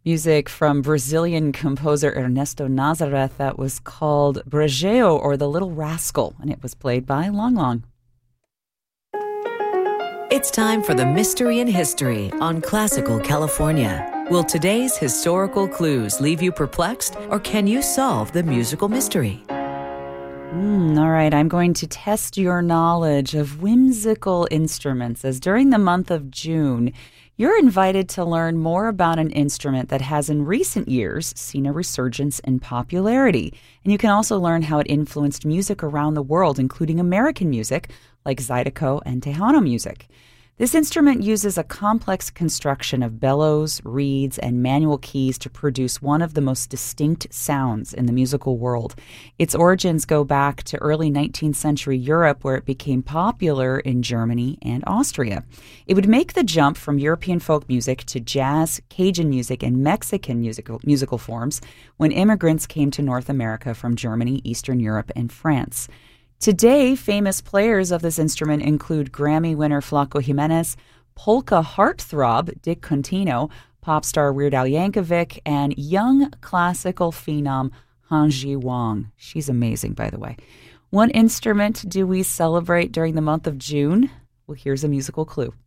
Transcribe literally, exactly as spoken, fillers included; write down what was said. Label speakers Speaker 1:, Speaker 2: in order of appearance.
Speaker 1: Music from Brazilian composer Ernesto Nazareth that was called Brejeo, or The Little Rascal, and it was played by Long Long.
Speaker 2: It's time for the Mystery in History on Classical California. Will today's historical clues leave you perplexed, or can you solve the musical mystery?
Speaker 1: Mm, all right, I'm going to test your knowledge of whimsical instruments, as during the month of June, you're invited to learn more about an instrument that has in recent years seen a resurgence in popularity. And you can also learn how it influenced music around the world, including American music like Zydeco and Tejano music. This instrument uses a complex construction of bellows, reeds, and manual keys to produce one of the most distinct sounds in the musical world. Its origins go back to early nineteenth century Europe, where it became popular in Germany and Austria. It would make the jump from European folk music to jazz, Cajun music, and Mexican musical, musical forms when immigrants came to North America from Germany, Eastern Europe, and France. Today, famous players of this instrument include Grammy winner Flaco Jimenez, polka heartthrob Dick Contino, pop star Weird Al Yankovic, and young classical phenom Hanji Wang. She's amazing, by the way. What instrument do we celebrate during the month of June? Well, here's a musical clue.